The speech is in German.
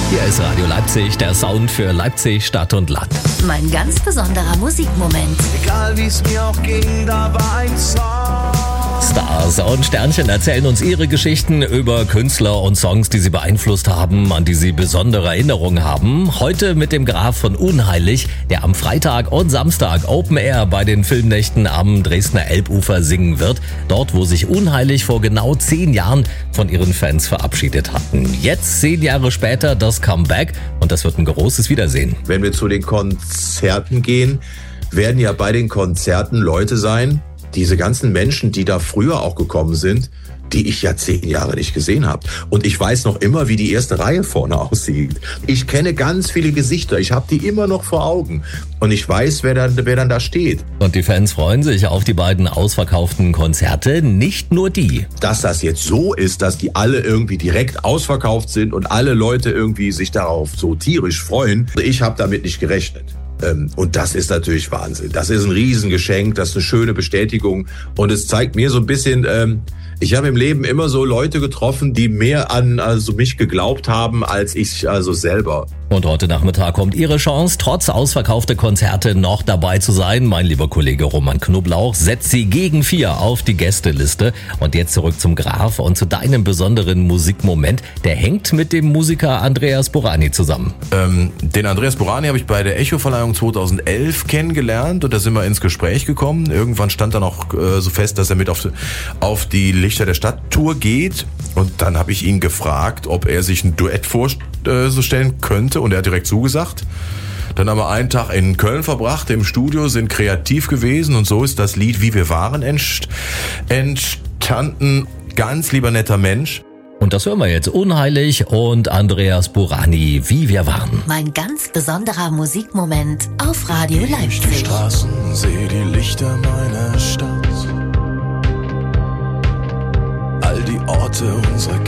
Hier ist Radio Leipzig, der Sound für Leipzig, Stadt und Land. Mein ganz besonderer Musikmoment. Egal wie es mir auch ging, da war ein Song. Stars und Sternchen erzählen uns ihre Geschichten über Künstler und Songs, die sie beeinflusst haben, an die sie besondere Erinnerungen haben. Heute mit dem Graf von Unheilig, der am Freitag und Samstag Open Air bei den Filmnächten am Dresdner Elbufer singen wird. Dort, wo sich Unheilig vor genau 10 Jahren von ihren Fans verabschiedet hatten. Jetzt, 10 Jahre später, das Comeback und das wird ein großes Wiedersehen. Wenn wir zu den Konzerten gehen, werden ja bei den Konzerten Leute sein, diese ganzen Menschen, die da früher auch gekommen sind, die ich ja 10 Jahre nicht gesehen habe. Und ich weiß noch immer, wie die erste Reihe vorne aussieht. Ich kenne ganz viele Gesichter, ich habe die immer noch vor Augen. Und ich weiß, wer dann da steht. Und die Fans freuen sich auf die beiden ausverkauften Konzerte, nicht nur die. Dass das jetzt so ist, dass die alle irgendwie direkt ausverkauft sind und alle Leute irgendwie sich darauf so tierisch freuen, ich habe damit nicht gerechnet. Und das ist natürlich Wahnsinn. Das ist ein Riesengeschenk, das ist eine schöne Bestätigung. Und es zeigt mir so ein bisschen, ich habe im Leben immer so Leute getroffen, die mehr an mich geglaubt haben, als ich selber. Und heute Nachmittag kommt Ihre Chance, trotz ausverkaufter Konzerte noch dabei zu sein. Mein lieber Kollege Roman Knoblauch setzt Sie gegen 4 auf die Gästeliste. Und jetzt zurück zum Graf und zu deinem besonderen Musikmoment. Der hängt mit dem Musiker Andreas Borani zusammen. Den Andreas Borani habe ich bei der Echo-Verleihung 2011 kennengelernt und da sind wir ins Gespräch gekommen. Irgendwann stand dann auch so fest, dass er mit auf die Lichter der Stadt-Tour geht. Und dann habe ich ihn gefragt, ob er sich ein Duett vorstellen könnte. Und er hat direkt zugesagt. Dann haben wir einen Tag in Köln verbracht, im Studio, sind kreativ gewesen. Und so ist das Lied Wie wir waren entstanden. Ganz lieber netter Mensch. Und das hören wir jetzt. Unheilig und Andreas Borani, Wie wir waren. Mein ganz besonderer Musikmoment auf Radio Ich die Leipzig. Straßen, sehe die Lichter meiner Stadt. All die Orte unserer